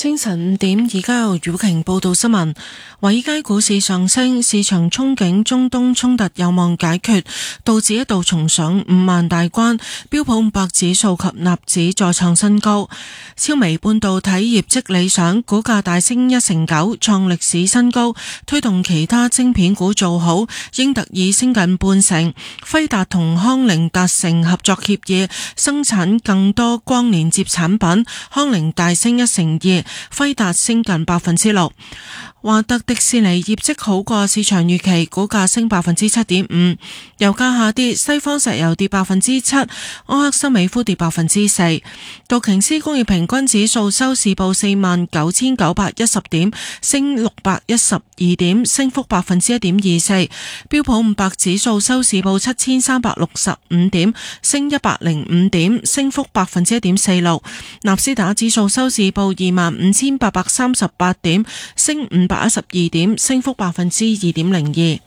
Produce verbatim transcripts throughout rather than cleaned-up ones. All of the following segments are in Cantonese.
清晨五點，而家由雨晴報道新聞。華爾街股市上升，市場憧憬中東衝突有望解決，道指一度重上五萬大關，標普五百指數及納指再創新高。超微半導體業績理想，股價大升一成九，創歷史新高，推動其他晶片股做好。英特爾升近半成，輝達同康寧達成合作協議，生產更多光連接產品，康寧大升一成二。輝達升近百分之六，華特迪士尼業績好過市場預期，股價升百分之七點五。油價下跌，西方石油跌百分之七，埃克森美孚跌百分之四。道瓊斯工業平均指數收市報四萬九千九百一十點，升六百一十二點，升幅百分之一點二四。標普五百指數收市報七千三百六十五點，升一百零五點，升幅百分之一點四六。納斯達克指數收市報二萬五千八百三十八點，升五百一十二點，升幅百分之二點零二。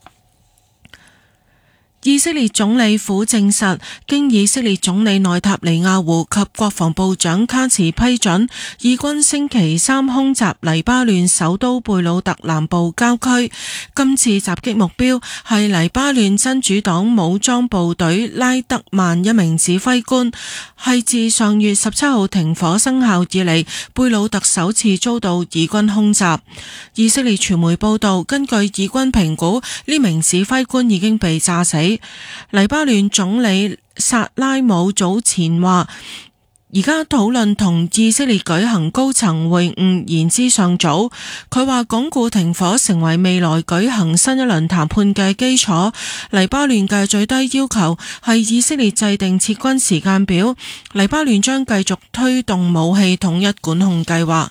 以色列總理府證實，經以色列總理內塔尼亞胡及國防部長卡茨批准，以軍星期三空襲黎巴嫩首都貝魯特南部郊區。今次襲擊目標係黎巴嫩真主黨武裝部隊拉德曼一名指揮官，係自上月十七號停火生效以嚟，貝魯特首次遭到以軍空襲。以色列傳媒報道，根據以軍評估，呢名指揮官已經被炸死。黎巴嫩總理薩拉姆早前話，而家討論同以色列舉行高層會晤言之尚早。佢話鞏固停火成為未來舉行新一輪談判嘅基礎。黎巴嫩嘅最低要求係以色列制定撤軍時間表，黎巴嫩將繼續推動武器統一管控計劃。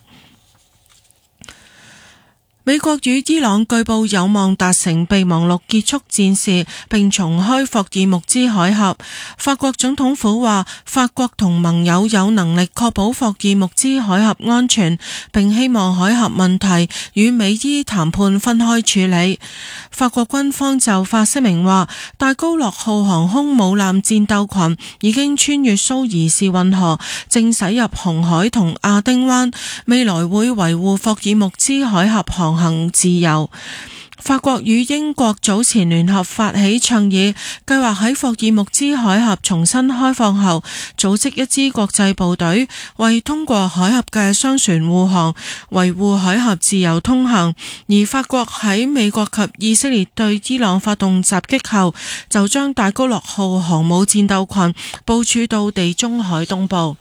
美國與伊朗據報有望達成備忘錄結束戰事，並重開霍爾木茲海峽。法國總統府話，法國同盟友有能力確保霍爾木茲海峽安全，並希望海峽問題與美伊談判分開處理。法國軍方就發聲明話，戴高樂號航空母艦戰鬥群已經穿越蘇伊士運河，正駛入紅海同亞丁灣，未來會維護霍爾木茲海峽航行自由。法國與英國早前聯合發起倡議，計劃喺霍爾木茲海峽重新開放後，組織一支國際部隊，為通過海峽嘅商船護航，維護海峽自由通行。而法國喺美國及以色列對伊朗發動襲擊後，就將戴高樂號航母戰鬥群部署到地中海東部。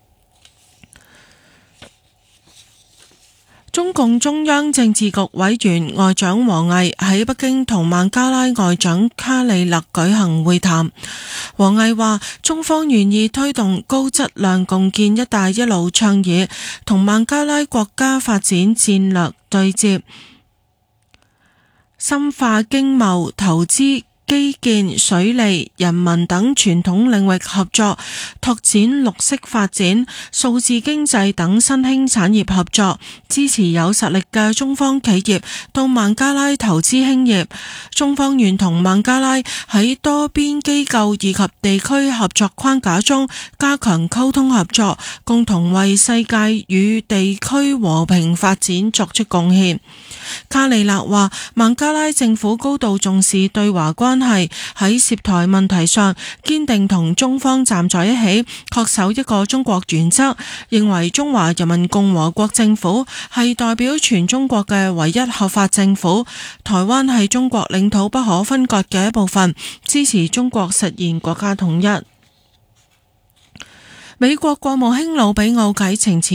中共中央政治局委員外長王毅喺北京同孟加拉外長卡利勒舉行會談。王毅話，中方願意推動高質量共建一帶一路倡議，同孟加拉國家發展戰略對接，深化經貿、投資、基建、水利、人民等傳統領域合作，拓展綠色發展、數字經濟等新興產業合作，支持有實力嘅中方企業到孟加拉投資興業。中方願同孟加拉喺多邊機構以及地區合作框架中加強溝通合作，共同為世界與地區和平發展作出貢獻。卡利勒話，孟加拉政府高度重視對華關係，喺涉台問題上堅定同中方站在一起，恪守一個中國原則，認為中華人民共和國政府係代表全中國嘅唯一合法政府，台灣係中國領土不可分割嘅一部分，支持中國實現國家統一。美國國務卿魯比奧啟程前